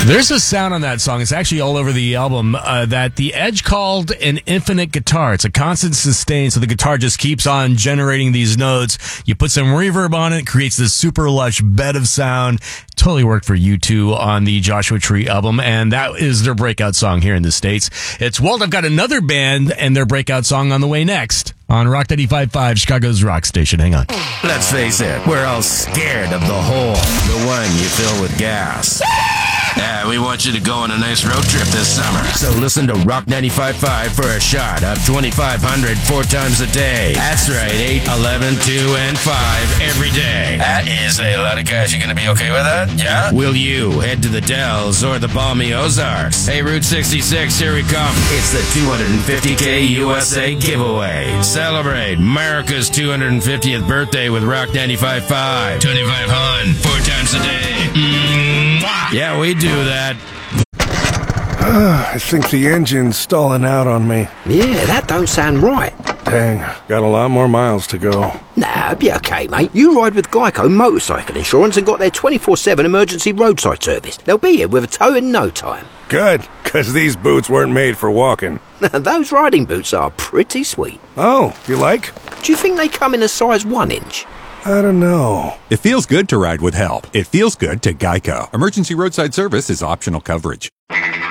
There's a sound on that song. It's actually all over the album that the Edge called an infinite guitar. It's a constant sustain, so the guitar just keeps on generating these notes. You put some reverb on it, creates this super lush bed of sound. Totally worked for U2 on the Joshua Tree album, and that is their breakout song here in the States. It's Walt. I've got another band and their breakout song on the way next on Rock 95.5, Chicago's rock station. Hang on. Let's face it, we're all scared of the hole, the one you fill with gas. Yeah, we want you to go on a nice road trip this summer. So listen to Rock 95.5 for a shot of 2,500 4 times a day. That's right, 8, 11, 2, and 5 every day. That is a lot of cash. You gonna be okay with that? Yeah? Will you head to the Dells or the balmy Ozarks? Hey, Route 66, here we come. It's the 250K USA giveaway. Celebrate America's 250th birthday with Rock 95.5. 2,500 4 times a day. Yeah, we do that. I think the engine's stalling out on me. Yeah, that don't sound right. Dang, got a lot more miles to go. Nah, it'll be okay, mate. You ride with Geico Motorcycle Insurance and got their 24/7 emergency roadside service. They'll be here with a tow in no time. Good, because these boots weren't made for walking. Those riding boots are pretty sweet. Oh, you like? Do you think they come in a size 1 inch? I don't know. It feels good to ride with help. It feels good to Geico. Emergency roadside service is optional coverage.